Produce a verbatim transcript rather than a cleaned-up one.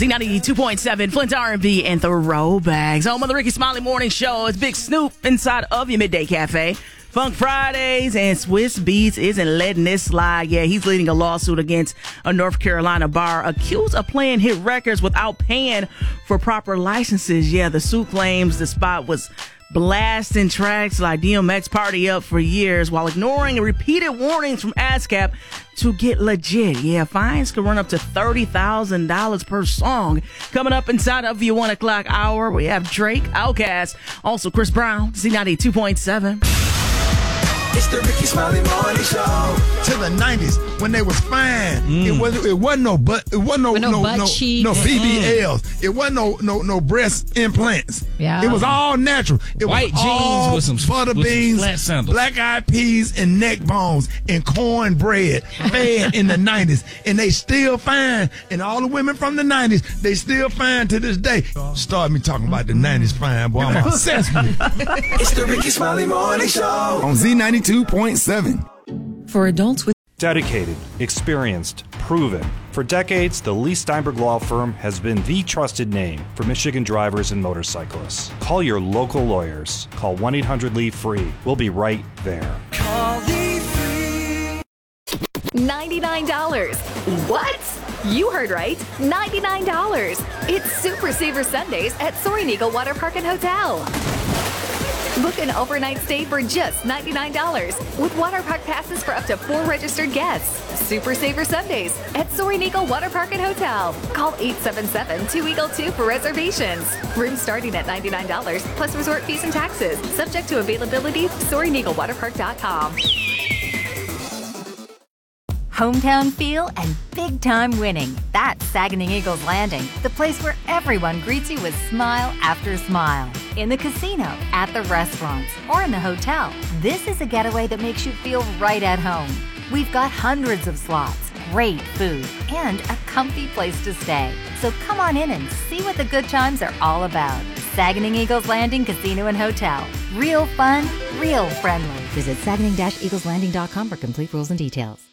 Z ninety-two point seven, Flint R and B and Throwbacks. Home of the Ricky Smiley Morning Show. It's Big Snoop inside of your Midday Cafe. Funk Fridays, and Swiss Beats isn't letting this slide. Yeah, he's leading a lawsuit against a North Carolina bar accused of playing hit records without paying for proper licenses. Yeah, the suit claims the spot was blasting tracks like D M X Party Up for years while ignoring repeated warnings from ASCAP to get legit. Yeah, fines could run up to thirty thousand dollars per song. Coming up inside of your one o'clock hour, we have Drake, Outkast, also Chris Brown, Z ninety-two point seven. It's the Ricky Smiley Morning Show. To the nineties when they was fine. Mm. It wasn't. It wasn't no butt. It wasn't no With no no butt no, cheeks. no B B Ls. Mm. It wasn't no no no breast implants. Yeah. It was all natural. It White was jeans all with some- butter with some beans, flat sandals. black eyed peas, and neck bones and cornbread fed in the nineties, and they still fine. And all the women from the nineties, they still fine to this day. Start me talking about the nineties fine, boy. I'm obsessed with it. It's the Ricky Smiley Morning Show. On Z ninety-two point seven. For adults with Dedicated, experienced, proven. For decades, the Lee Steinberg Law Firm has been the trusted name for Michigan drivers and motorcyclists. Call your local lawyers. Call one eight hundred Lee free. We'll be right there. Call Lee Free. ninety-nine dollars. What? You heard right. ninety-nine dollars. It's Super Saver Sundays at Soaring Eagle Water Park and Hotel. Book an overnight stay for just ninety-nine dollars with water park passes for up to four registered guests. Super Saver Sundays at Soaring Eagle Water Park and Hotel. Call eight seven seven, two eagle two for reservations. Rooms starting at ninety-nine dollars plus resort fees and taxes. Subject to availability. Soaring Eagle Water Park dot com. Hometown feel and big-time winning. That's Saginaw Eagles Landing, the place where everyone greets you with smile after smile. In the casino, at the restaurants, or in the hotel, this is a getaway that makes you feel right at home. We've got hundreds of slots, great food, and a comfy place to stay. So come on in and see what the good times are all about. Saginaw Eagles Landing Casino and Hotel. Real fun, real friendly. Visit Saginaw Eagles Landing dot com for complete rules and details.